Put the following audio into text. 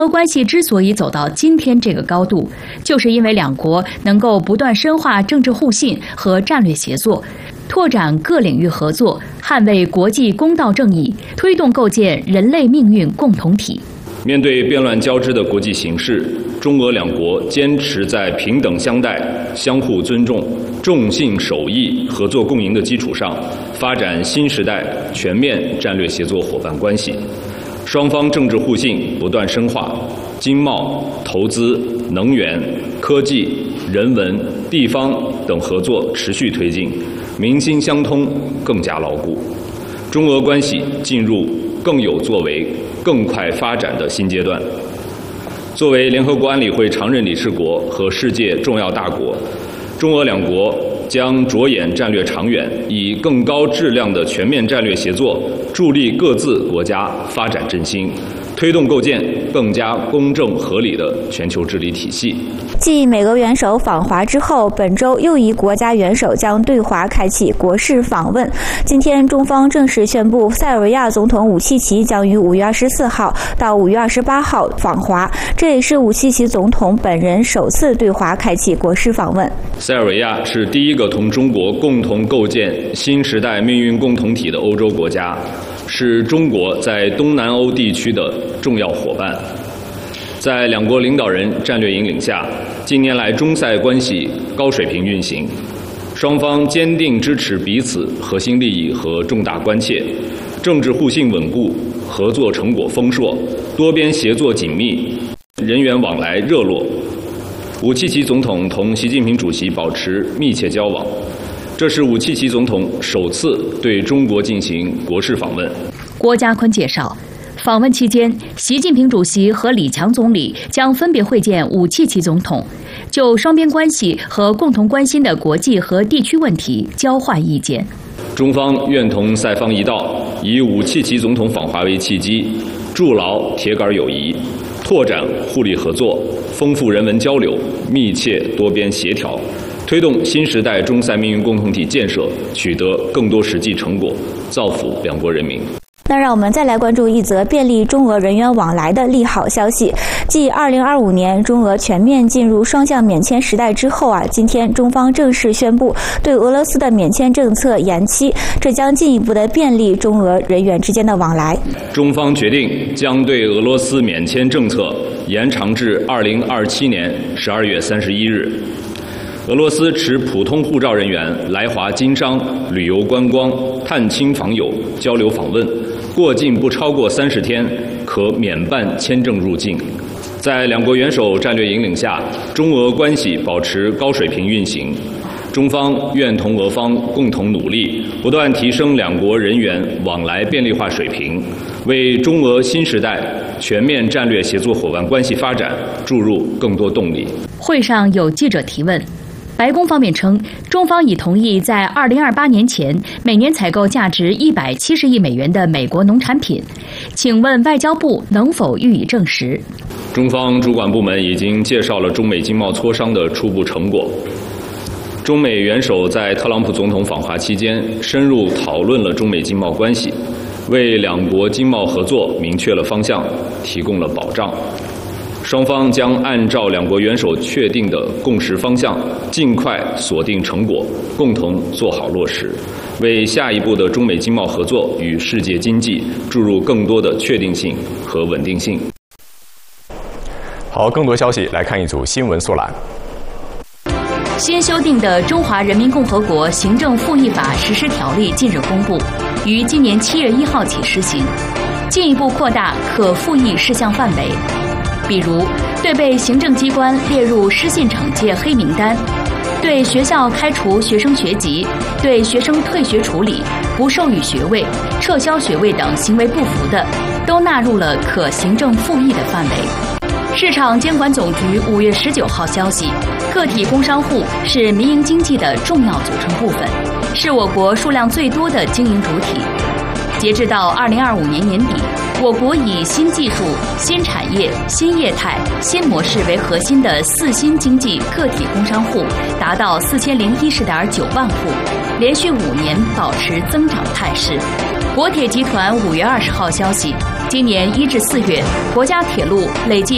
关系之所以走到今天这个高度，就是因为两国能够不断深化政治互信和战略协作，拓展各领域合作，捍卫国际公道正义，推动构建人类命运共同体。 面对变乱交织的国际形势，中俄两国坚持在平等相待、相互尊重、重信守义、合作共赢的基础上，发展新时代全面战略协作伙伴关系。双方政治互信不断深化，经贸、投资、能源、科技、人文、地方等合作持续推进，民心相通更加牢固。中俄关系进入更有作为、更快发展的新阶段。作为联合国安理会常任理事国和世界重要大国，中俄两国将着眼战略长远，以更高质量的全面战略协作，助力各自国家发展振兴，推动构建更加公正合理的全球治理体系。 继美俄元首访华之后，本周又一国家元首将对华开启国事访问。今天，中方正式宣布，塞尔维亚总统武契奇将于5月24号到5月28号访华，这也是武契奇总统本人首次对华开启国事访问。 塞尔维亚是第一个同中国共同构建新时代命运共同体的欧洲国家，是中国在东南欧地区的重要伙伴。在两国领导人战略引领下，近年来中塞关系高水平运行，双方坚定支持彼此核心利益和重大关切，政治互信稳固，合作成果丰硕，多边协作紧密，人员往来热络。武契奇总统同习近平主席保持密切交往，这是武契奇总统首次对中国进行国事访问。 郭家坤介绍，访问期间，习近平主席和李强总理将分别会见武契奇总统，就双边关系和共同关心的国际和地区问题交换意见。 中方愿同塞方一道，以武契奇总统访华为契机，筑牢铁杆友谊，拓展互利合作，丰富人文交流，密切多边协调，推动新时代中塞命运共同体建设取得更多实际成果，造福两国人民。 那让我们再来关注一则便利中俄人员往来的利好消息。继2025年中俄全面进入双向免签时代之后今天中方正式宣布对俄罗斯的免签政策延期，这将进一步的便利中俄人员之间的往来。 中方决定将对俄罗斯免签政策延长至2027年12月31日。俄罗斯持普通护照人员来华经商、旅游观光、探亲访友、交流访问，过境不超过30天，可免办签证入境。在两国元首战略引领下，中俄关系保持高水平运行。中方愿同俄方共同努力，不断提升两国人员往来便利化水平，为中俄新时代全面战略协作伙伴关系发展注入更多动力。 会上有记者提问。白宫方面称，中方已同意在2028年前每年采购价值170亿美元的美国农产品，请问外交部能否予以证实？ 中方主管部门已经介绍了中美经贸磋商的初步成果。中美元首在特朗普总统访华期间深入讨论了中美经贸关系，为两国经贸合作明确了方向，提供了保障。双方将按照两国元首确定的共识方向，尽快锁定成果，共同做好落实，为下一步的中美经贸合作与世界经济注入更多的确定性和稳定性。 好，更多消息来看一组新闻速览。 新修订的《中华人民共和国行政复议法实施条例》近日公布，于今年7月1号起施行，进一步扩大可复议事项范围。比如，对被行政机关列入失信惩戒黑名单，对学校开除学生学籍、对学生退学处理、不授予学位、撤销学位等行为不符的，都纳入了可行政复议的范围。市场监管总局5月19号消息，个体工商户是民营经济的重要组成部分，是我国数量最多的经营主体。截至到2025年年底，我国以新技术、新产业、新业态、新模式为核心的4新经济个体工商户达到4010.9万户，连续5年保持增长态势。国铁集团5月20号消息，今年1至4月，国家铁路累计